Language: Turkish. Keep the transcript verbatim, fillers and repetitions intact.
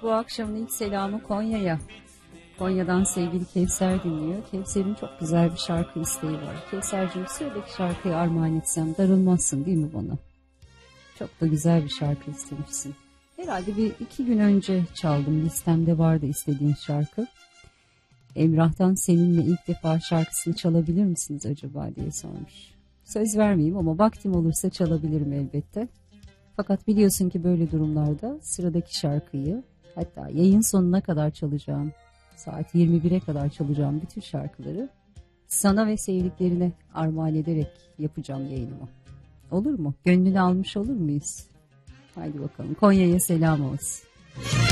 bu akşamın ilk selamı Konya'ya. Konya'dan sevgili Kevser dinliyor. Kevser'in çok güzel bir şarkı isteği var. Kevser'cim sıradaki şarkıyı armağan etsem darılmazsın değil mi bana? Çok da güzel bir şarkı istemişsin. Herhalde bir iki gün önce çaldım. Listemde vardı istediğin şarkı. Emrah'tan seninle ilk defa şarkısını çalabilir misiniz acaba diye sormuş. Söz vermeyeyim ama vaktim olursa çalabilirim elbette. Fakat biliyorsun ki böyle durumlarda sıradaki şarkıyı, hatta yayın sonuna kadar çalacağım, saat yirmi bire kadar çalacağım bütün şarkıları sana ve sevdiklerine armağan ederek yapacağım yayınımı. Olur mu? Gönlünü almış olur muyuz? Haydi bakalım. Konya'ya selam olsun.